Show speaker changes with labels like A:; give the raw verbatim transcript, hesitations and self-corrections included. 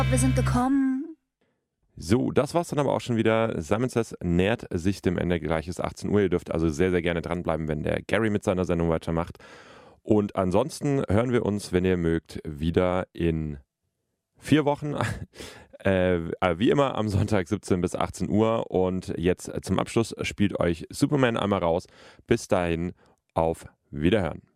A: Wir sind gekommen.
B: So, das war's dann aber auch schon wieder. Simon Says nähert sich dem Ende, gleich ist achtzehn Uhr. Ihr dürft also sehr, sehr gerne dranbleiben, wenn der Gary mit seiner Sendung weitermacht. Und ansonsten hören wir uns, wenn ihr mögt, wieder in vier Wochen. Äh, wie immer am Sonntag siebzehn bis achtzehn Uhr. Und jetzt zum Abschluss spielt euch Superman einmal raus. Bis dahin, auf Wiederhören.